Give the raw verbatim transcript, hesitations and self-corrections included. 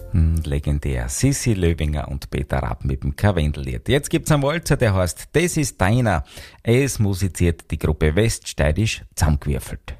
Hm, legendär. Sissi Löwinger und Peter Rapp mit dem Karwendellied. Jetzt gibt's einen Walzer, der heißt Das ist deiner. Es musiziert die Gruppe Weststeidisch zusammengewürfelt.